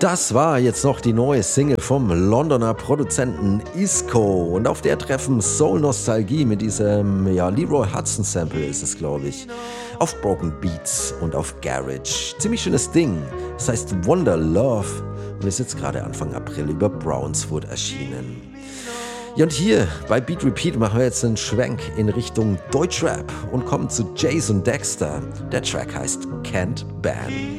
Das war jetzt noch die neue Single vom Londoner Produzenten Isco und auf der treffen Soul Nostalgie mit diesem Leroy Hudson Sample ist es, glaube ich, auf Broken Beats und auf Garage. Ziemlich schönes Ding. Das heißt Wonder Love und ist jetzt gerade Anfang April über Brownswood erschienen. Ja, und hier bei Beat Repeat machen wir jetzt einen Schwenk in Richtung Deutschrap und kommen zu Jason Dexter. Der Track heißt Can't Ban.